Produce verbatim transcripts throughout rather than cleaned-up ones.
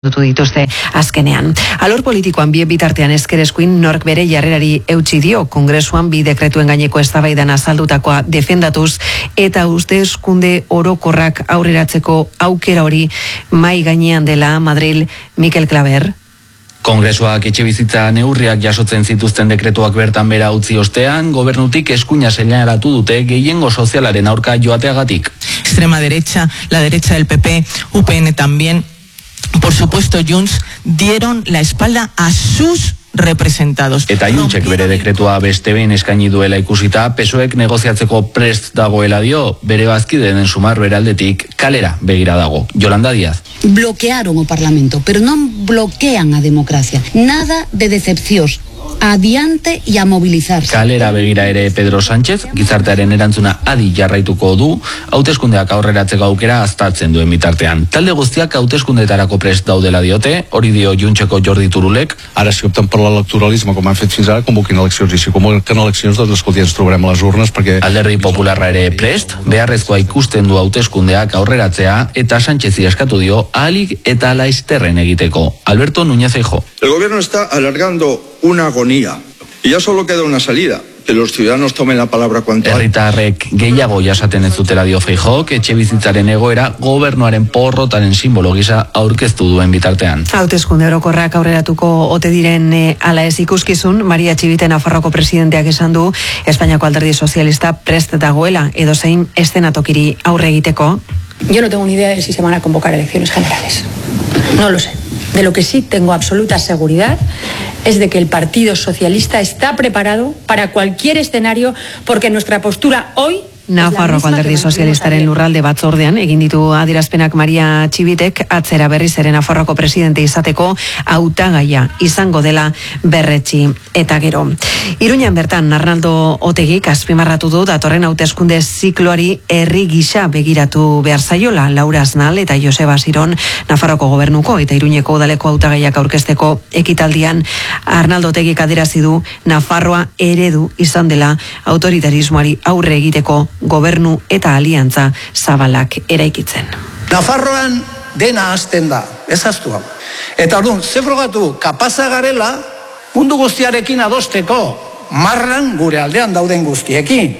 dutu dituzte azkenean. Alor politikoan bien bitartean ezkereskuin nork bere jarrerari eutsi dio Kongresuan bi dekretuen gaineko eztabaidan azaldutakoa defendatuz eta hauteskunde orokorrak aurreratzeko aukera hori mai gainean dela. Madril, Mikel Klaver. Kongresuak etxebizitza neurriak jasotzen zituzten dekretuak bertan bera utzi ostean, gobernutik eskuina seinalatu dute gehiengo sozialaren aurka joateagatik. Extrema derecha, la derecha del P P, U P N también, por supuesto Junts, dieron la espalda a sus representados. Eta Juntsek bere dekretua beste behin eskaini duela ikusita, P S O Ek negoziatzeko prest dagoela dio, bere bazkideen sumar beraldetik kalera begira dago. Yolanda Díaz. Bloquearon o Parlamento, pero non bloquean a democracia. Nada de decepcións. Adiante y a movilizarse. Kalera begira ere Pedro Sánchez, gizartearen erantzuna adi jarraituko du, hauteskundeak aurreratzeko aukera aztatzen duen bitartean. Talde guztiak hauteskundeetarako prest daudela diote, hori dio Juntseko Jordi Turulek. Ara si opten per l'electoralisme com han fet fins ara, convoquin eleccions, i si convoquen eleccions, doncs escolti, ens trobarem a les urnes perquè... Alderdi Popularra ere prest, beharrezkoa ikusten du hauteskundeak aurreratzea, eta Sánchezi eskatu dio ahalik eta laizterren egiteko. Alberto Núñez Feijóo. El gobierno está alargando una agonía y ya solo queda una salida, que los ciudadanos tomen la palabra cuanto antes. Herritarrek gehiago jasaten ez dutela dio Feijóok, etxebizitzaren egoera gobernuaren porrotaren simbolo gisa aurkeztu duen bitartean. Hauteskunde orokorrak aurreratuko ote diren e, ala ez ikuskizun, Maria Txibite Nafarroako presidenteak esan du Espainiako Alderdi Sozialista prest dagoela edozein eszenatokiri aurre egiteko. Yo no tengo ni idea de si se van a convocar elecciones generales. No lo sé. De lo que sí tengo absoluta seguridad es de que el Partido Socialista está preparado para cualquier escenario, porque nuestra postura hoy... Nafarroako Alderdi Sozialistaren lurralde batzordean egin ditu adierazpenak Maria Txibitek atzera berriz ere Nafarroako presidente izateko hautagaia izango dela berretsi eta gero. Iruñan bertan Arnaldo Otegik azpimarratu du datorren hauteskunde zikloari herri gisa begiratu behar zaiola. Laura Aznal eta Joseba Siron Nafarroako gobernuko eta Iruñeko udaleko hautagaiak aurkezteko ekitaldian Arnaldo Otegik adierazi du Nafarroa eredu izan dela autoritarismoari aurre egiteko gobernu eta aliantza zabalak eraikitzen. Nafarroan dena hasten da, ez haztu hau. Eta orduan, ze frogatu kapaza garela mundu guztiarekin adosteko marran gure aldean dauden guztiekin.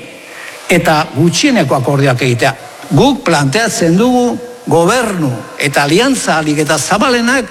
Eta gutxieneko akordiak egitea. Guk planteatzen dugu gobernu eta aliantza alik eta zabalenak.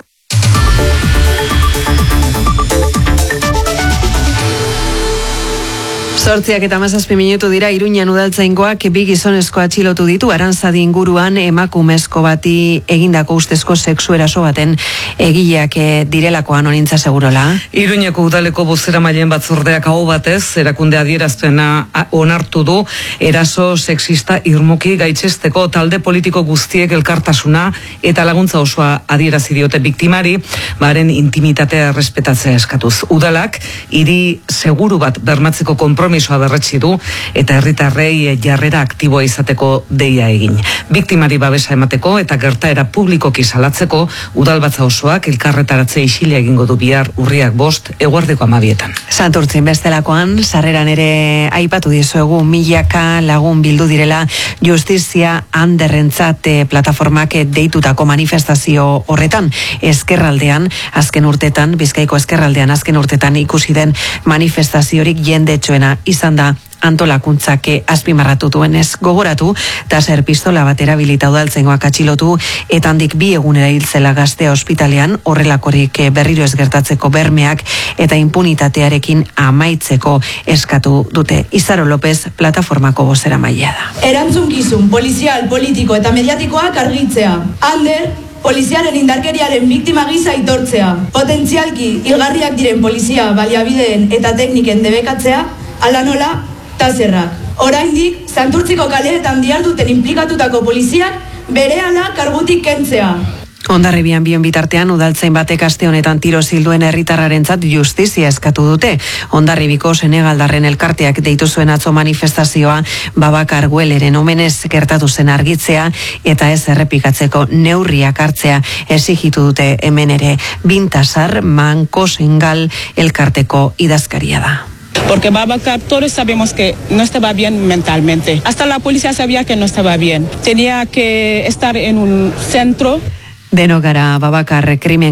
Zortziak eta mazazpi minutu dira Iruñan udaltzaingoak bi gizonezko atxilotu ditu Aranzadi inguruan emakumezko bati egindako ustezko sexu eraso baten egileak direlakoan onintza segurola. Iruñeko udaleko bozeramaileen batzordeak aho batez erakunde adierazpena onartu du eraso sexista irmoki gaitzesteko talde politiko guztiek elkartasuna eta laguntza osoa adierazi diote biktimari, baren intimitatea errespetatzea eskatuz. Udalak hiri seguru bat bermatzeko konpromisoa berretsi du eta herritarrei jarrera aktiboa izateko deia egin. Biktimari babesa emateko eta gertaera publikoki salatzeko udalbatza osoak elkarretaratze isila egingo du bihar urriak bost eguerdeko amabietan. Santurtzin bestelakoan, sarreran ere aipatu dizuegu milaka lagun bildu direla justizia anderrentzat plataformak deitutako manifestazio horretan. Ezkerraldean, azken urtetan, Bizkaiko ezkerraldean azken urtetan ikusi den manifestaziorik jendetxoena izan da antolakuntzak azpimarratu duenez. Gogoratu, taser pistola bat erabilita udaltzaingoak atxilotu eta handik bi egunera hiltzela Gaztea ospitalean, horrelakorik berriro ez gertatzeko bermeak eta impunitatearekin amaitzeko eskatu dute. Izaro López plataformako bozeramailea da. Erantzukizun polizial, politiko eta mediatikoak argitzea. Ander, poliziaren indarkeriaren biktima gisa aitortzea. Potentzialki hilgarriak diren polizia baliabideen eta tekniken debekatzea, ala nola, taserrak. Oraindik, Santurtziko kaleetan diharduten inplikatutako poliziak berehala kargutik kentzea. Hondarribian bion bitartean udaltzain batek aste honetan tiro zilduen herritarrarentzat justizia eskatu dute. Hondarribiko Senegaldarren elkarteak deitu zuen atzo manifestazioa Babakar Gueleren omenez gertatu zen argitzea eta ez errepikatzeko neurriak hartzea exigitu dute hemen ere. Bintasar Manko Sengal elkarteko idazkaria da. Porque Babakar, todos sabemos que no estaba bien mentalmente. Hasta la policía sabía que no estaba bien. Tenía que estar en un centro. Denok gara babakar krimen